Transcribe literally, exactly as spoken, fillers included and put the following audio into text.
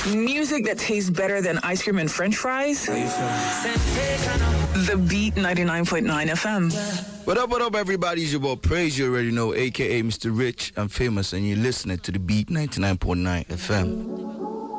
Music that tastes better than ice cream and french fries? The Beat ninety-nine point nine F M. What up, what up, everybody? It's your boy Praise, you already know, a k a. Mister Rich. I'm famous, and you're listening to The Beat ninety-nine point nine F M.